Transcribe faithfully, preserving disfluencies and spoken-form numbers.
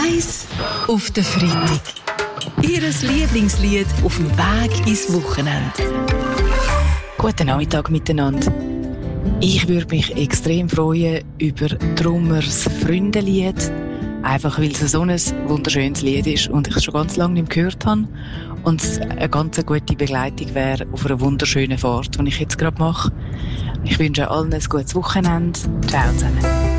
Eins auf den Freitag. Ihr Lieblingslied auf dem Weg ins Wochenende. Guten Nachmittag miteinander. Ich würde mich extrem freuen über Drummers Freundelied. Einfach weil es so ein wunderschönes Lied ist und ich es schon ganz lange nicht gehört habe. Und es eine ganz gute Begleitung wäre auf einer wunderschönen Fahrt, die ich jetzt gerade mache. Ich wünsche allen ein gutes Wochenende. Ciao zusammen.